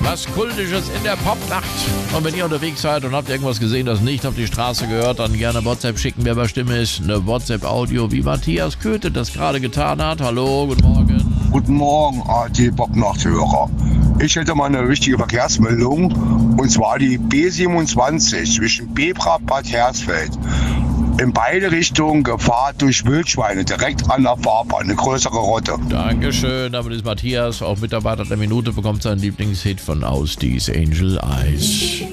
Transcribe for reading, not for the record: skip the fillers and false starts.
Was Kultisches in der Popnacht. Und wenn ihr unterwegs seid und habt irgendwas gesehen, das nicht auf die Straße gehört, dann gerne WhatsApp schicken, wer bei Stimme ist. Eine WhatsApp-Audio, wie Matthias Köthe das gerade getan hat. Hallo, guten Morgen. Guten Morgen, AT-Popnachthörer. Ich hätte mal eine wichtige Verkehrsmeldung, und zwar die B27 zwischen Bebra-Bad Hersfeld. In beide Richtungen Gefahr durch Wildschweine, direkt an der Fahrbahn, eine größere Rotte. Dankeschön, damit ist Matthias, auch Mitarbeiter der Minute, bekommt seinen Lieblingshit von Austies Angel Eyes.